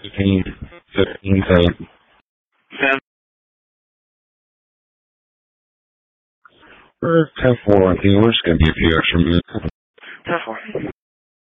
15, 15, 7. 10. We're 10-4, I think we're just going to be a few extra minutes. 10-4.